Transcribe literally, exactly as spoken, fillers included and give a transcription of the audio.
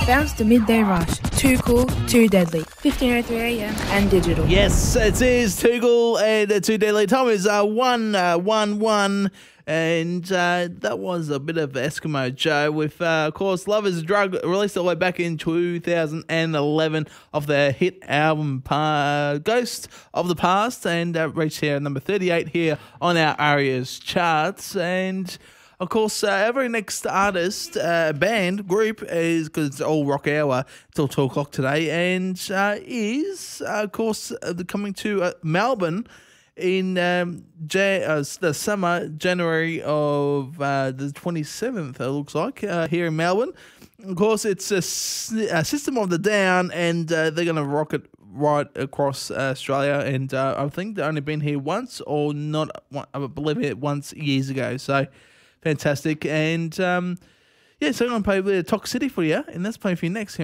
Bounce the Midday Rush. Too Cool, Too Deadly. fifteen oh three a m and digital. Yes, it is Too Cool and uh, Too Deadly. Time is uh, one, uh, one, one. And uh, that was a bit of Eskimo Joe with, uh, of course, Love is a Drug, released all the way back in two thousand eleven off their hit album uh, Ghost of the Past, and uh, reached here at number thirty-eight here on our Aria's charts. And, of course, uh, every next artist, uh, band, group is, because it's all rock hour till two o'clock today, and uh, is, uh, of course, uh, coming to uh, Melbourne in um, Jan- uh, the summer, January of uh, the twenty-seventh, it looks like, uh, here in Melbourne. Of course, it's a, s- a System of the Down, and uh, they're going to rock it right across uh, Australia. And uh, I think they've only been here once, or not, I believe it once years ago. So fantastic. And um, yeah, so I'm going to play a bit of Tox City for you, and that's playing for you next.